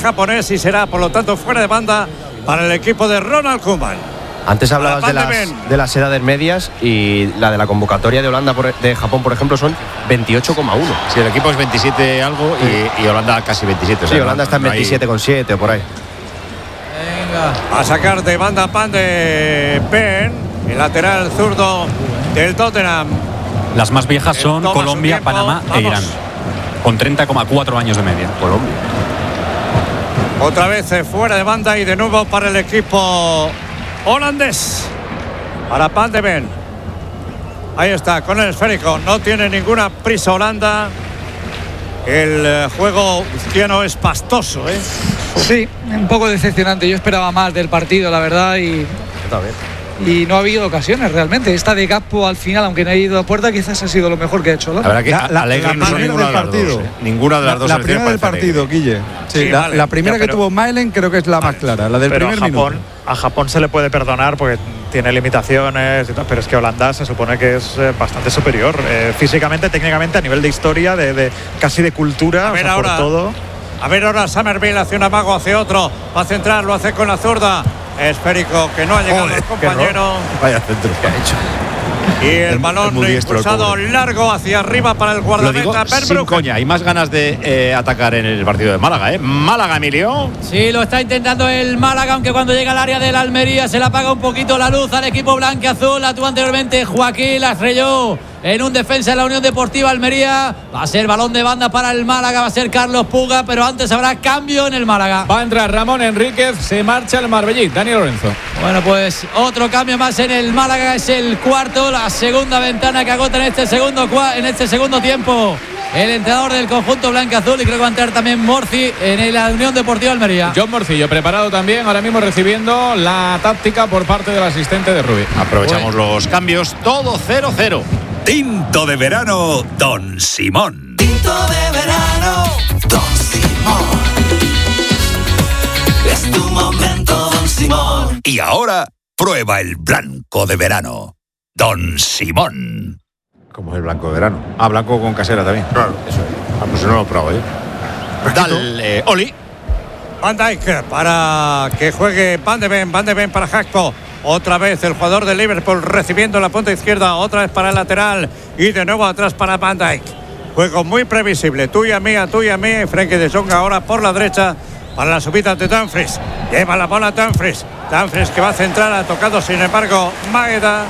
japonés y será por lo tanto fuera de banda para el equipo de Ronald Koeman. Antes hablabas de las edades medias y la de la convocatoria de Holanda de Japón, por ejemplo, son 28,1. Sí, el equipo es 27 algo y Holanda casi 27. Sí, Holanda está en 27,7 por ahí. Venga. A sacar de banda Van de Ven, el lateral zurdo del Tottenham. Las más viejas son Colombia, Panamá e Irán, con 30,4 años de media. Colombia. Otra vez fuera de banda y de nuevo para el equipo holandés. Para Van de Ven. Ahí está, con el esférico. No tiene ninguna prisa Holanda. El juego cristiano es pastoso, ¿eh? Sí, un poco decepcionante. Yo esperaba más del partido, la verdad, y no ha habido ocasiones realmente. Esta de Gakpo al final, aunque no ha ido a puerta, quizás ha sido lo mejor que ha hecho. La verdad que Allegri no son ninguna de las dos. Ninguna de las dos. La primera del partido, Guille. Sí, la primera que tuvo Malen creo que es la más clara, la del primer minuto. A Japón se le puede perdonar porque tiene limitaciones, pero es que Holanda se supone que es bastante superior físicamente, técnicamente, a nivel de historia, casi de cultura, a ver, por todo. A ver ahora Summerville hace un amago, hace otro, va a centrar, lo hace con la zurda. Esférico que no ha llegado el compañero. Vaya centro que ha hecho. Y el balón impulsado largo hacia arriba para el guardameta. Sin coña, hay más ganas de atacar en el partido de Málaga, ¿eh? Málaga, Emilio. Sí, lo está intentando el Málaga, aunque cuando llega al área del Almería se le apaga un poquito la luz al equipo blanquiazul. Actuó anteriormente Joaquín, la estrelló en un defensa de la Unión Deportiva Almería. Va a ser balón de banda para el Málaga, va a ser Carlos Puga, pero antes habrá cambio en el Málaga. Va a entrar Ramón Enríquez, se marcha el Marbellí, Dani Lorenzo. Bueno, pues otro cambio más en el Málaga, es el cuarto, la segunda ventana que agota en este segundo tiempo el entrenador del conjunto blanquiazul, y creo que va a entrar también Morci en la Unión Deportiva Almería. John Morcillo preparado también, ahora mismo recibiendo la táctica por parte del asistente de Rubí. Aprovechamos los cambios, todo 0-0. Tinto de verano, Don Simón. Tinto de verano, Don Simón. Es tu momento, Don Simón. Y ahora, prueba el blanco de verano, Don Simón. ¿Cómo es el blanco de verano? Ah, blanco con casera también. Claro, eso es. Pues no lo probado, ¿eh? Dale, Oli. Van Dijk para que juegue Van de Ven para Gakpo. Otra vez el jugador de Liverpool recibiendo la punta izquierda, otra vez para el lateral y de nuevo atrás para Van Dijk. Juego muy previsible, tuya, mía. Frenkie de Jong ahora por la derecha para la subida de Dumfries. Lleva la bola Dumfries que va a centrar, ha tocado sin embargo Maeda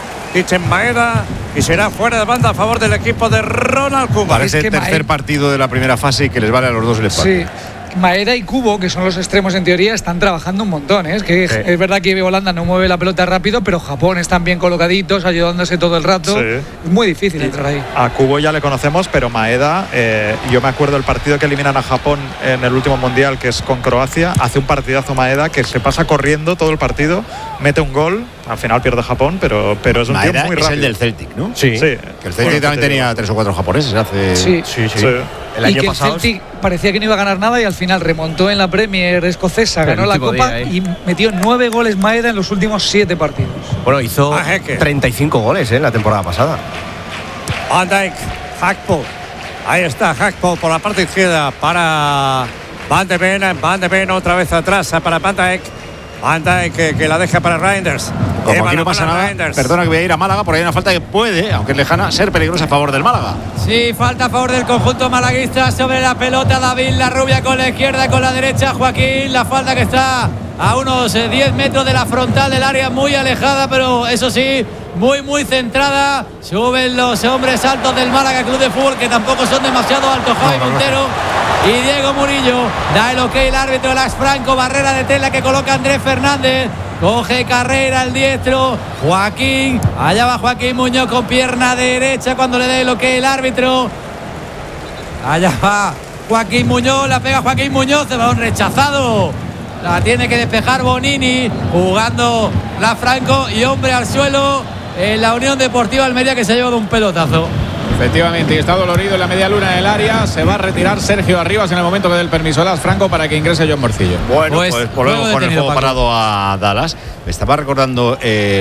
y será fuera de banda a favor del equipo de Ronald Koeman. Parece el tercer partido de la primera fase y que les vale a los dos el empate. Sí. Maeda y Kubo, que son los extremos en teoría, están trabajando un montón, ¿eh? Es que es verdad que Holanda no mueve la pelota rápido, pero Japón están bien colocaditos, ayudándose todo el rato. Sí. Es muy difícil entrar ahí. A Kubo ya le conocemos, pero Maeda, yo me acuerdo del partido que eliminan a Japón en el último mundial, que es con Croacia. Hace un partidazo Maeda que se pasa corriendo todo el partido, mete un gol, al final pierde Japón, pero es un tío muy rápido. Es el del Celtic, ¿no? Sí. Que el Celtic también tenía 3 o 4 japoneses hace. Sí. El año pasado. El Celtic parecía que no iba a ganar nada y al final remontó en la Premier escocesa, ganó la Copa y metió 9 goles Maeda en los últimos 7 partidos. Bueno, hizo 35 goles en la temporada pasada. Van Dijk, Gakpo. Ahí está Gakpo por la parte izquierda para Van de Ven otra vez atrás para Van Dijk que la deja para Reinders. Como aquí no pasa nada, perdona que voy a ir a Málaga, por ahí hay una falta que puede, aunque es lejana, ser peligrosa a favor del Málaga. Sí, falta a favor del conjunto malaguista sobre la pelota. David Larrubia con la izquierda, con la derecha Joaquín. La falta que está a unos 10 metros de la frontal del área, muy alejada, pero eso sí, muy centrada. Suben los hombres altos del Málaga Club de Fútbol, que tampoco son demasiado altos. Javi Montero y Diego Murillo. Da el ok el árbitro Lax Franco, barrera de tela que coloca Andrés Fernández. Coge carrera el diestro Joaquín. Allá va Joaquín Muñoz con pierna derecha cuando le dé el ok el árbitro. Allá va Joaquín Muñoz, la pega Joaquín Muñoz, el balón rechazado. La tiene que despejar Bonini, jugando la Franco y hombre al suelo en la Unión Deportiva Almería, que se ha llevado un pelotazo. Efectivamente, y está dolorido en la media luna del área. Se va a retirar Sergio Arribas en el momento que dé el permiso a Las Franco para que ingrese John Morcillo. Bueno, pues luego con el juego parado a Dallas. Me estaba recordando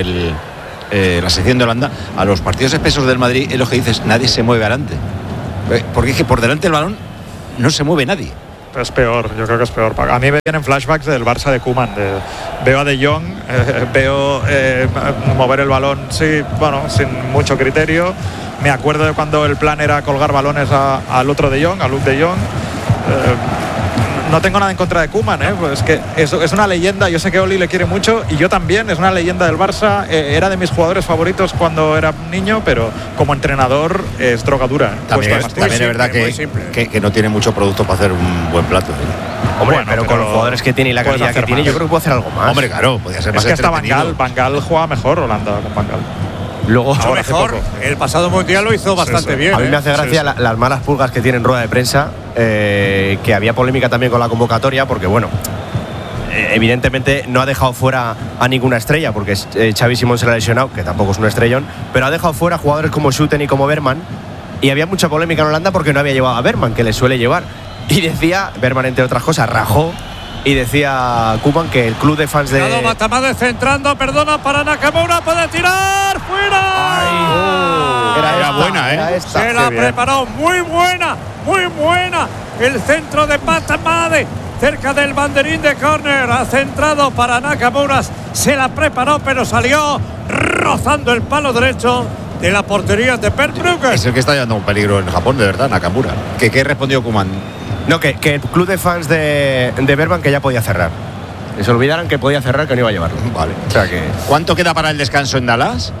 la sección de Holanda. A los partidos espesos del Madrid, es lo que dices, nadie se mueve adelante. Porque es que por delante del balón no se mueve nadie. Es peor, yo creo que es peor. A mí me vienen flashbacks del Barça de Koeman. Veo a De Jong, veo mover el balón, sí, bueno, sin mucho criterio. Me acuerdo de cuando el plan era colgar balones al otro De Jong, a Luke De Jong. No tengo nada en contra de Koeman, pues que es una leyenda. Yo sé que Oli le quiere mucho y yo también. Es una leyenda del Barça. Era de mis jugadores favoritos cuando era niño, pero como entrenador es drogadura. También es verdad que no tiene mucho producto para hacer un buen plato. Hombre, bueno, pero con los jugadores que tiene y la calidad que tiene, yo creo que puede hacer algo más. Hombre, claro, podría ser más entretenido. Es que hasta Van Gaal juega mejor Holanda con Van Gaal. Luego, mejor, el pasado mundial lo hizo bastante bien. A mí me hace gracia las malas pulgas que tiene en rueda de prensa, que había polémica también con la convocatoria, porque bueno, evidentemente no ha dejado fuera a ninguna estrella, porque Xavi Simón se la ha lesionado, que tampoco es un estrellón, pero ha dejado fuera jugadores como Schouten y como Bergman, y había mucha polémica en Holanda porque no había llevado a Bergman, que le suele llevar, y decía, Bergman entre otras cosas, rajó. Y decía Koeman que el club de fans de... Matamade centrando, perdona para Nakamura, puede tirar, fuera. Era buena, era esta. Se la preparó, muy buena. El centro de Matamade, cerca del banderín de córner, ha centrado para Nakamura, se la preparó, pero salió rozando el palo derecho de la portería de Per Brugge. Es el que está llevando un peligro en Japón, de verdad, Nakamura. ¿Qué respondió Koeman? No, que el club de fans de Bergman que ya podía cerrar. Que se olvidaran que podía cerrar, que no iba a llevarlo. Vale. O sea que... ¿Cuánto queda para el descanso en Dallas?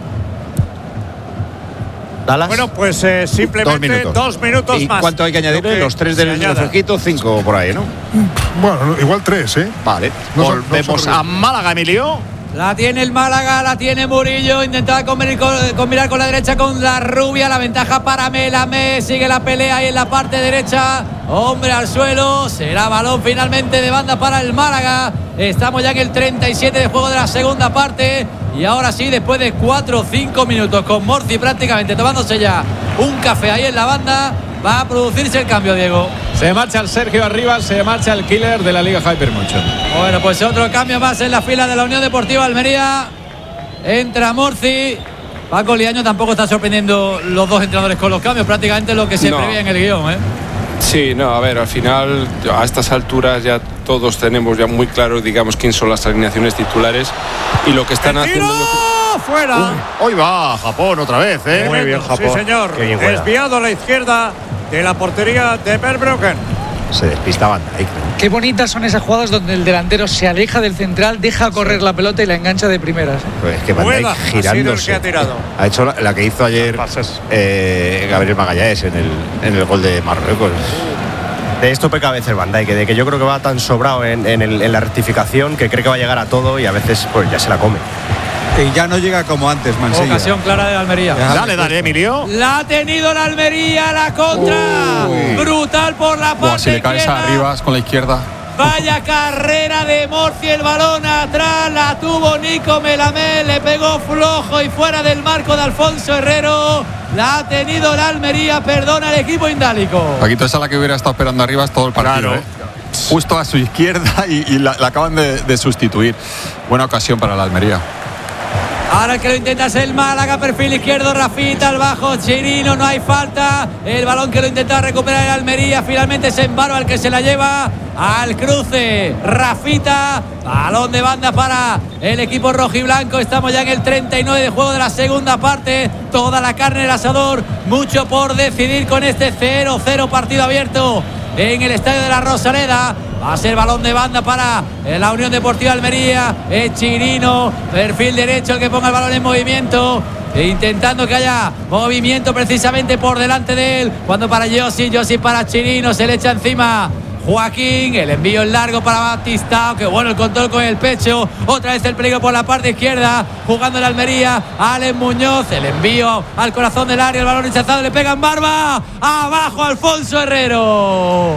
Bueno, pues simplemente 2 minutos ¿Y más. ¿Cuánto hay que añadirle? Los 3 del fresquito, 5 por ahí, ¿no? Bueno, igual 3, ¿eh? Vale. Volvemos a Málaga, Emilio. La tiene el Málaga, la tiene Murillo. Intentaba combinar con la derecha con la rubia. La ventaja para Melamé. Sigue la pelea ahí en la parte derecha. Hombre al suelo. Será balón finalmente de banda para el Málaga. Estamos ya en el 37 de juego de la segunda parte. Y ahora sí, después de 4 o 5 minutos con Morci prácticamente tomándose ya un café ahí en la banda, va a producirse el cambio, Diego. Se marcha el Sergio Arribas, se marcha el killer de la Liga Hypermotion. Bueno, pues otro cambio más en la fila de la Unión Deportiva Almería. Entra Morci. Paco Liaño tampoco está sorprendiendo los dos entrenadores con los cambios, prácticamente lo que se prevé en el guión, ¿eh? Sí, no, a ver, al final a estas alturas ya todos tenemos ya muy claro, digamos, quién son las alineaciones titulares y lo que están haciendo. ¡Fuera! Hoy va Japón otra vez, ¿eh? Muy bien, Japón. Sí, señor. Desviado a la izquierda de la portería de Per Brugge. Se despistaban. Qué bonitas son esas jugadas donde el delantero se aleja del central, deja correr la pelota y la engancha de primeras. Pues es que Van Dijk girándose. Ha hecho la que hizo ayer Gabriel Magallanes en el gol de Marruecos. De esto peca a veces Van Dijk, de que yo creo que va tan sobrado en la rectificación que cree que va a llegar a todo y a veces pues ya se la come. Y ya no llega como antes, Mansilla. Ocasión clara de la Almería. Dale, Emilio. La ha tenido la Almería, la contra. Brutal por la parte si le caes izquierda. arriba con la izquierda. Vaya carrera de Morci, el balón atrás, la tuvo Nico Melamé, le pegó flojo y fuera del marco de Alfonso Herrero. La ha tenido la Almería, perdona el equipo indálico. Paquito, esa es la que hubiera estado esperando arriba todo el partido. Claro. Justo a su izquierda y la acaban de sustituir. Buena ocasión para la Almería. Ahora el que lo intenta es el Málaga, perfil izquierdo, Rafita al bajo, Chirino, no hay falta. El balón que lo intenta recuperar el Almería, finalmente es Embaro al que se la lleva al cruce. Rafita, balón de banda para el equipo rojiblanco. Estamos ya en el 39 de juego de la segunda parte. Toda la carne en el asador, mucho por decidir con este 0-0 partido abierto en el estadio de la Rosaleda. Va a ser balón de banda para la Unión Deportiva Almería. Es Chirino, perfil derecho, el que ponga el balón en movimiento, intentando que haya movimiento precisamente por delante de él. Cuando para Yossi para Chirino, se le echa encima Joaquín, el envío en largo para Batistao, que bueno el control con el pecho, otra vez el peligro por la parte izquierda, jugando en la Almería, Alex Muñoz, el envío al corazón del área, el balón rechazado, le pega en barba, abajo Alfonso Herrero.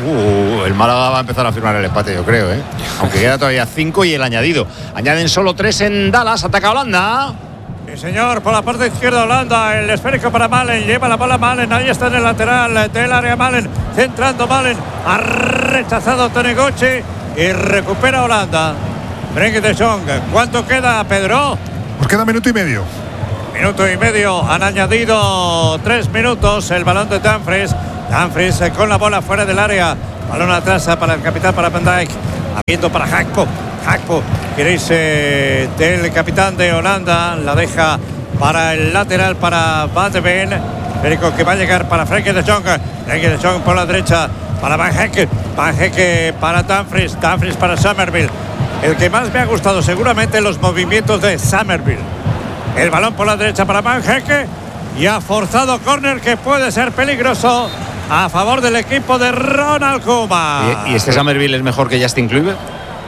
El Málaga va a empezar a firmar el empate, yo creo, ¿eh? Aunque queda todavía 5 y el añadido. Añaden solo 3 en Dallas, ataca Holanda. Sí, señor, por la parte izquierda Holanda, el esférico para Malen, lleva la bola Malen, ahí está en el lateral del área Malen, centrando Malen, ha rechazado Tonegoche y recupera Holanda. Frenkie de Jong, ¿cuánto queda, Pedro? Pues queda minuto y medio. Minuto y medio, han añadido 3 minutos, el balón de Dumfries con la bola fuera del área, Balón atrás para el capitán, para Van Dijk. Abriendo para Gakpo. Gakpo, queréis del capitán de Holanda. La deja para el lateral, para Van de Ven. Federico, que va a llegar para Frenkie de Jong. Frenkie de Jong por la derecha para Van Hecke. Van Hecke para Dumfries. Dumfries para Summerville. El que más me ha gustado seguramente los movimientos de Summerville. El balón por la derecha para Van Hecke. Y ha forzado córner que puede ser peligroso a favor del equipo de Ronald Koeman. ¿Y este Summerville es mejor que Justin Kluivert?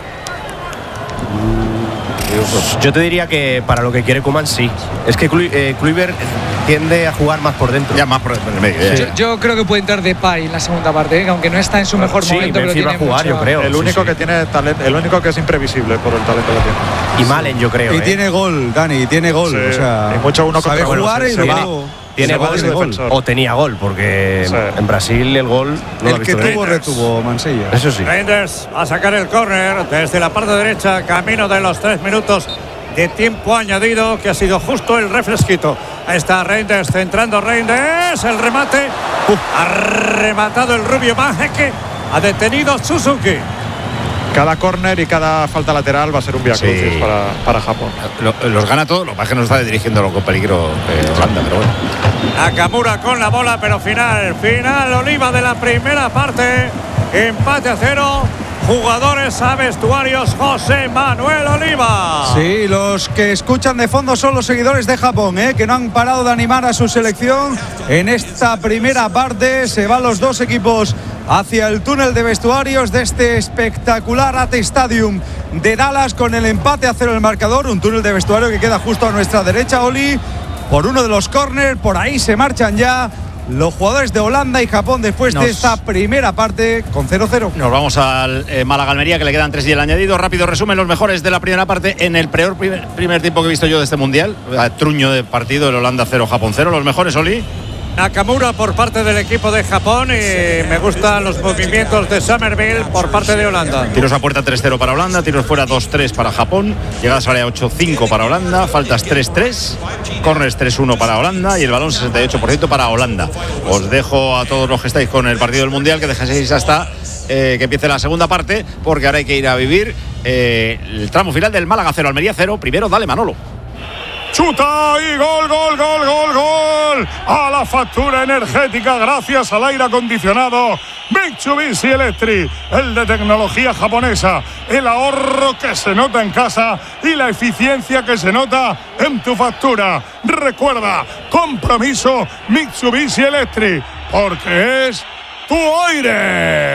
Yo te diría que para lo que quiere Koeman sí. Es que Kluivert tiende a jugar más por dentro. Ya más por el medio. Yo creo que puede entrar Depay en la segunda parte, que aunque no está en su mejor momento, pero tiene a jugar, yo creo. El único que tiene talento, el único que es imprevisible por el talento que tiene. Y Malen, yo creo. Y tiene gol, Dani, tiene gol. Sí. O sea, y mucho uno sabe contra jugar uno. Tiene gol o tenía gol, porque en Brasil el gol no el que tuvo retuvo Mansilla. Eso sí. Reinders va a sacar el córner desde la parte derecha, camino de los 3 minutos de tiempo añadido, que ha sido justo el refresquito. Ahí está Reinders, centrando Reinders, el remate. Ha rematado el rubio Van Hecke, ha detenido Suzuki. Cada córner y cada falta lateral va a ser un viacrucis para Japón. Los gana todos, lo que pasa es que no está dirigiendo con peligro Holanda, pero bueno. Nakamura con la bola, pero final Oliva de la primera parte. Empate a 0. Jugadores a vestuarios, José Manuel Oliva. Sí, los que escuchan de fondo son los seguidores de Japón, que no han parado de animar a su selección. En esta primera parte se van los dos equipos hacia el túnel de vestuarios de este espectacular AT Stadium de Dallas, con el empate a 0 el marcador. Un túnel de vestuario que queda justo a nuestra derecha, Oli, por uno de los córners. Por ahí se marchan ya los jugadores de Holanda y Japón después de esta primera parte con 0-0. Nos vamos al Málaga-Almería, que le quedan 3 y el añadido. Rápido resumen, los mejores de la primera parte en el peor primer tiempo que he visto yo de este Mundial. Truño de partido, el Holanda 0, Japón 0. Los mejores, Oli. Nakamura por parte del equipo de Japón, y me gustan los movimientos de Summerville por parte de Holanda. Tiros a puerta 3-0 para Holanda, tiros fuera 2-3 para Japón, llegadas a área 8-5 para Holanda, faltas 3-3, corners 3-1 para Holanda y el balón 68% para Holanda. Os dejo a todos los que estáis con el partido del Mundial que dejáis hasta que empiece la segunda parte, porque ahora hay que ir a vivir el tramo final del Málaga 0, Almería 0. Primero, dale Manolo. Chuta y gol, gol, gol, gol, gol. A la factura energética gracias al aire acondicionado Mitsubishi Electric, el de tecnología japonesa. El ahorro que se nota en casa y la eficiencia que se nota en tu factura. Recuerda, compromiso Mitsubishi Electric, porque es tu aire.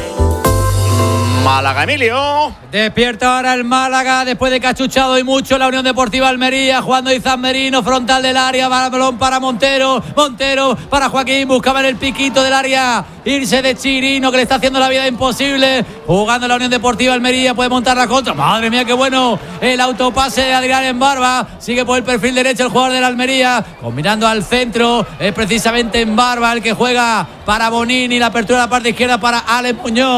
Málaga, Emilio. Despierta ahora el Málaga después de que ha chuchado y mucho la Unión Deportiva Almería, jugando Izan Merino, frontal del área, balón para Montero para Joaquín, buscaba en el piquito del área irse de Chirino, que le está haciendo la vida imposible, jugando la Unión Deportiva Almería, puede montar la contra. Madre mía, qué bueno el autopase de Adrián en Barba, sigue por el perfil derecho el jugador de la Almería, combinando al centro, es precisamente en Barba el que juega para Bonini, la apertura de la parte izquierda para Alex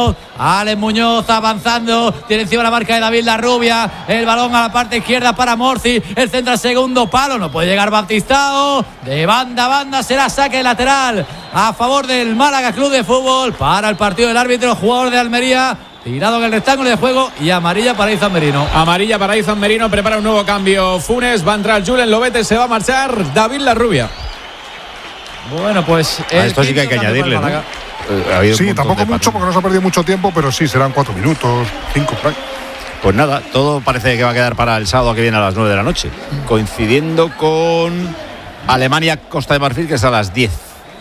Muñoz avanzando, tiene encima la marca de David Larrubia, el balón a la parte izquierda para Morci, el centro al segundo palo, no puede llegar Baptistao, de banda a banda será saque lateral a favor del Málaga Club de Fútbol. Para el partido del árbitro, jugador de Almería tirado en el rectángulo de juego, y amarilla para Izan Merino. Amarilla para Izan Merino, prepara un nuevo cambio Funes, va a entrar Julen Lobete, se va a marchar David Larrubia. Bueno, pues esto sí que hay que añadirle, ¿no? Sí, tampoco mucho porque no se ha perdido mucho tiempo, pero sí, serán 4 minutos, 5 por ahí. Pues nada, todo parece que va a quedar para el sábado que viene a las 9 de la noche, coincidiendo con Alemania-Costa de Marfil, que es a las 10.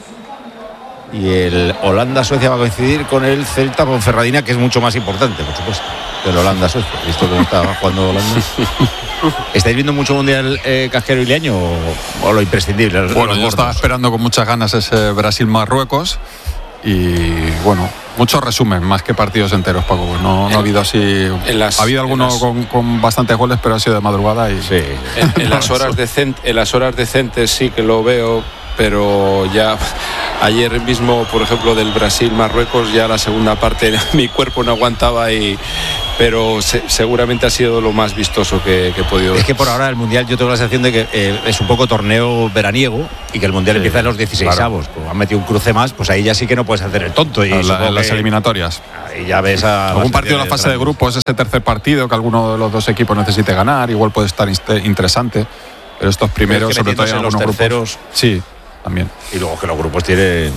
Y el Holanda-Suecia va a coincidir con el Celta-Ponferradina, que es mucho más importante, por supuesto, que el Holanda-Suecia. ¿Visto cómo está jugando Holanda? ¿Estáis viendo mucho Mundial Casquero y Liaño o lo imprescindible? Bueno, yo estaba esperando con muchas ganas ese Brasil-Marruecos. Y bueno, mucho resumen más que partidos enteros, Paco. No ha habido así. Ha habido algunos con bastantes goles, pero ha sido de madrugada. Y sí. En las horas decentes sí que lo veo, pero ya ayer mismo, por ejemplo, del Brasil-Marruecos, ya la segunda parte mi cuerpo no aguantaba y pero seguramente ha sido lo más vistoso que he podido ver. Es que por ahora el Mundial yo tengo la sensación de que es un poco torneo veraniego y que el Mundial empieza en los 16avos. Pues han metido un cruce más, pues ahí ya sí que no puedes hacer el tonto. Y en las eliminatorias. Ahí ya ves algún partido en la fase de grupos, ese tercer partido que alguno de los dos equipos necesite ganar, igual puede estar interesante. Pero estos primeros, que sobre todo en los terceros, sí, también. Y luego que los grupos tienen.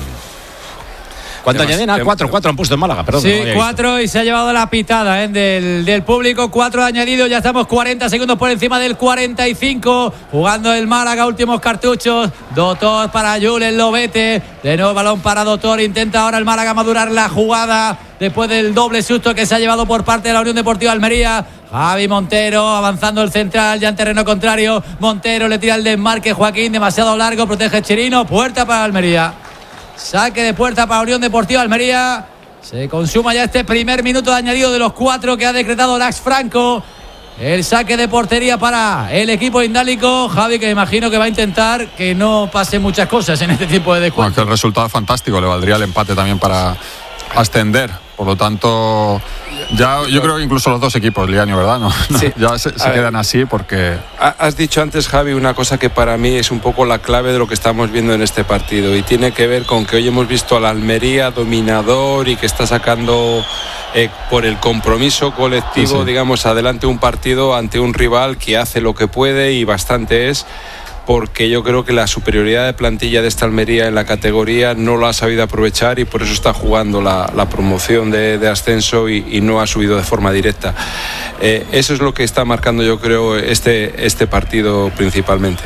¿Cuánto añaden? 4 han puesto en Málaga, perdón. Sí, 4 y se ha llevado la pitada del público. 4 añadidos, ya estamos 40 segundos por encima del 45. Jugando el Málaga, últimos cartuchos. Dotor para Jules Lobete. De nuevo balón para Dotor. Intenta ahora el Málaga madurar la jugada después del doble susto que se ha llevado por parte de la Unión Deportiva Almería. Javi Montero avanzando el central ya en terreno contrario. Montero le tira el desmarque. Joaquín demasiado largo, protege Chirino. Puerta para Almería. Saque de puerta para Unión Deportiva Almería. Se consuma ya este primer minuto de añadido de los 4 que ha decretado Lax Franco. El saque de portería para el equipo indálico. Javi, que imagino que va a intentar que no pasen muchas cosas en este tipo de descuento. Bueno, que el resultado es fantástico, le valdría el empate también para ascender. Por lo tanto, ya yo creo que incluso los dos equipos, Liani, ¿verdad? No, sí. Ya se quedan así porque... Has dicho antes, Javi, una cosa que para mí es un poco la clave de lo que estamos viendo en este partido y tiene que ver con que hoy hemos visto a la Almería dominador y que está sacando por el compromiso colectivo, digamos, adelante un partido ante un rival que hace lo que puede y bastante es. Porque yo creo que la superioridad de plantilla de esta Almería en la categoría no lo ha sabido aprovechar y por eso está jugando la promoción de ascenso y no ha subido de forma directa. Eso es lo que está marcando, yo creo, este partido principalmente.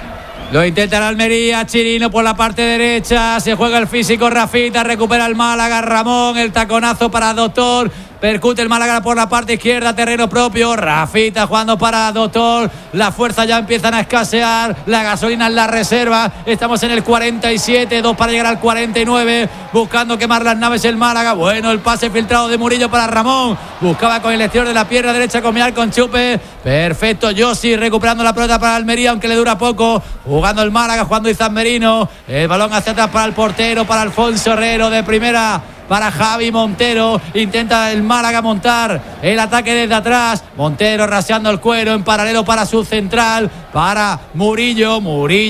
Lo intenta la Almería, Chirino por la parte derecha, se juega el físico Rafita, recupera el Málaga, Ramón, el taconazo para Doctor. Percute el Málaga por la parte izquierda, terreno propio. Rafita jugando para Doctor. Las fuerzas ya empiezan a escasear. La gasolina en la reserva. Estamos en el 47, 2 para llegar al 49. Buscando quemar las naves el Málaga. Bueno, el pase filtrado de Murillo para Ramón. Buscaba con el exterior de la pierna derecha combinar con Chupe. Perfecto, Yossi recuperando la pelota para Almería, aunque le dura poco. Jugando el Málaga, jugando Izan Merino. El balón hacia atrás para el portero, para Alfonso Herrero de primera. Para Javi Montero, intenta el Málaga montar el ataque desde atrás. Montero raseando el cuero en paralelo para su central, para Murillo.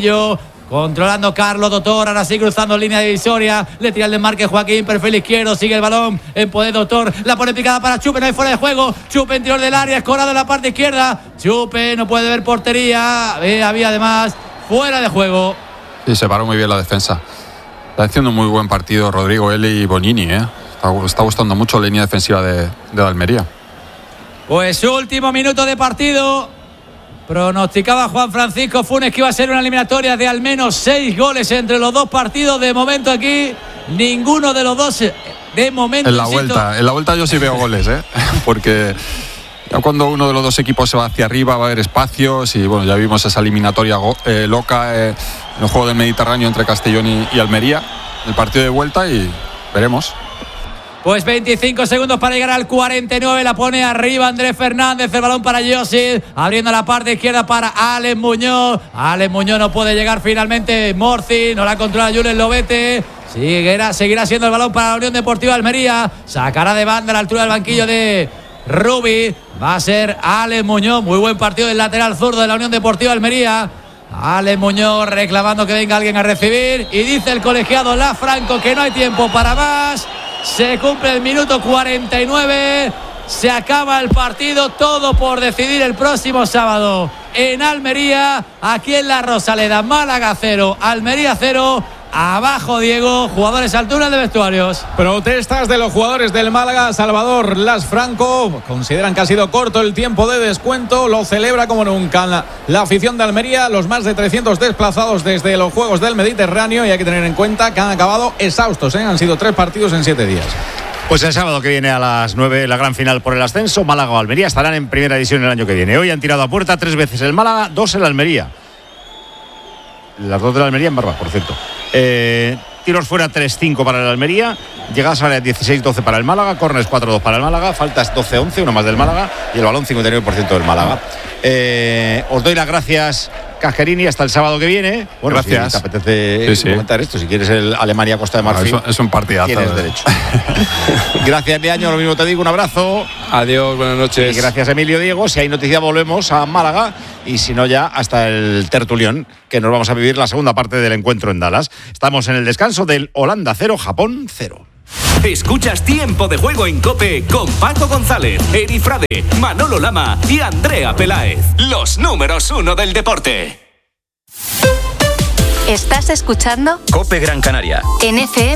Controlando Carlos Doctor, ahora sí cruzando línea divisoria. Le tira el desmarque Joaquín, perfil izquierdo, sigue el balón en poder Doctor. La pone picada para Chupe, no hay fuera de juego. Chupe interior del área, escorado en la parte izquierda. Chupe no puede ver portería. Había además fuera de juego. Sí, se paró muy bien la defensa. Está haciendo un muy buen partido Rodrigo Eli y Bonini, Está gustando mucho la línea defensiva de Almería. Pues último minuto de partido. Pronosticaba Juan Francisco Funes que iba a ser una eliminatoria de al menos 6 goles entre los dos partidos. De momento aquí, ninguno de los dos. De momento. En la vuelta yo sí veo goles, porque ya cuando uno de los dos equipos se va hacia arriba va a haber espacios y bueno, ya vimos esa eliminatoria loca en el juego del Mediterráneo entre Castellón y Almería, el partido de vuelta, y veremos. Pues 25 segundos para llegar al 49, la pone arriba Andrés Fernández, el balón para Yossi, abriendo la parte izquierda para Alex Muñoz. Alex Muñoz no puede llegar finalmente, Morci, no la controla Jules Lobete. Seguirá siendo el balón para la Unión Deportiva Almería, sacará de banda a la altura del banquillo de Rubi. Va a ser Alex Muñoz, muy buen partido del lateral zurdo de la Unión Deportiva Almería. Alex Muñoz reclamando que venga alguien a recibir y dice el colegiado Lax Franco que no hay tiempo para más. Se cumple el minuto 49, se acaba el partido, todo por decidir el próximo sábado en Almería, aquí en la Rosaleda. Málaga 0, Almería 0. Abajo, Diego, jugadores a altura de vestuarios. Protestas de los jugadores del Málaga. Salvador Lax Franco consideran que ha sido corto el tiempo de descuento. Lo celebra como nunca la afición de Almería. Los más de 300 desplazados desde los Juegos del Mediterráneo. Y hay que tener en cuenta que han acabado exhaustos, Han sido 3 partidos en 7 días. Pues el sábado que viene a las 9 la gran final por el ascenso. Málaga o Almería estarán en primera división el año que viene. Hoy han tirado a puerta 3 veces el Málaga, 2 el Almería. Las 2 de la Almería en Barba, por cierto. Tiros fuera 3-5 para el Almería, llegadas a área 16-12 para el Málaga, córners 4-2 para el Málaga, faltas 12-11, uno más del Málaga y el balón 59% del Málaga. Os doy las gracias Casquerini, hasta el sábado que viene. Bueno, gracias. Si te apetece comentar esto, si quieres el Alemania-Costa de Marfil. Es un partidazo. Tienes derecho. Gracias, Leaño, lo mismo te digo, un abrazo. Adiós, buenas noches. Y gracias, Emilio, Diego. Si hay noticia, volvemos a Málaga. Y si no, ya hasta el tertulión, que nos vamos a vivir la segunda parte del encuentro en Dallas. Estamos en el descanso del Holanda 0, Japón 0. Escuchas Tiempo de Juego en COPE con Paco González, Eri Frade, Manolo Lama y Andrea Peláez. Los números 1 del deporte. ¿Estás escuchando? COPE Gran Canaria. En FM.